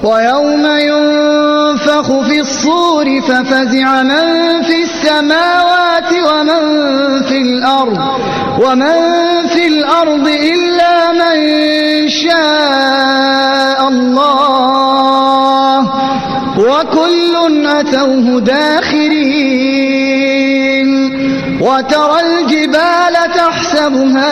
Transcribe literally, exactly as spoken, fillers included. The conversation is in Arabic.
ويوم ينفخ في الصور ففزع من في السماوات ومن في الأرض ومن في الأرض إلا من شاء الله وكل أتوه داخرين. وترى الجبال تحسبها